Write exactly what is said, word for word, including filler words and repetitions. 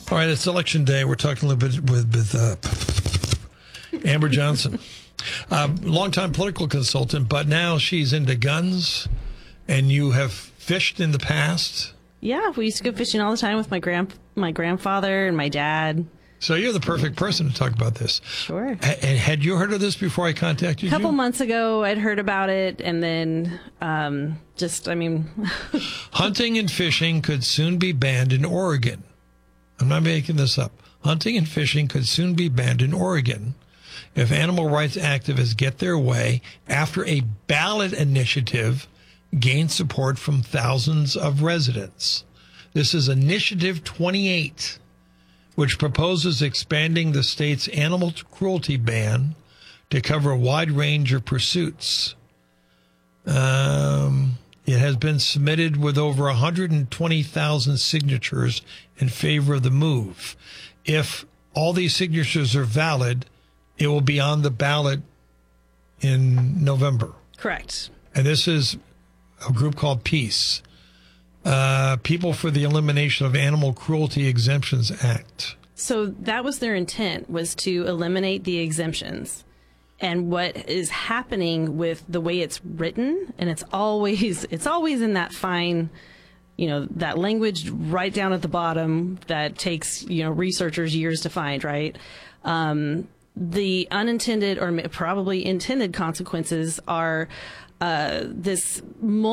All right, it's election day. We're talking a little bit with, with uh, Amber Johnson, uh, longtime political consultant, but now she's into guns, and you have fished in the past. Yeah, we used to go fishing all the time with my grand my grandfather and my dad. So you're the perfect person to talk about this. Sure. H- and had you heard of this before I contacted you? A couple months ago, I'd heard about it, and then um, just, I mean... Hunting and fishing could soon be banned in Oregon. I'm not making this up. Hunting and fishing could soon be banned in Oregon if animal rights activists get their way after a ballot initiative gains support from thousands of residents. This is Initiative twenty-eight, which proposes expanding the state's animal cruelty ban to cover a wide range of pursuits. Um, it has been submitted with over one hundred twenty thousand signatures in favor of the move. If all these signatures are valid, it will be on the ballot in November. Correct. And this is a group called PEACE, uh, People for the Elimination of Animal Cruelty Exemptions Act. So that was their intent, was to eliminate the exemptions. And what is happening with the way it's written, and it's always it's always in that fine, you know, that language right down at the bottom that takes, you know, researchers years to find, right? Um, the unintended or probably intended consequences are uh, this